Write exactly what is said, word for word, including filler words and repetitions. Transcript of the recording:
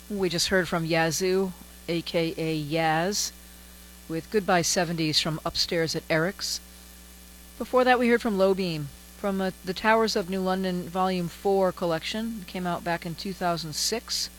We just heard from Yazoo, aka Yaz, with Goodbye seventies from Upstairs at Eric's. Before that we heard from Lowbeam, from uh, the Towers of New London Volume four collection. It came out back in two thousand six.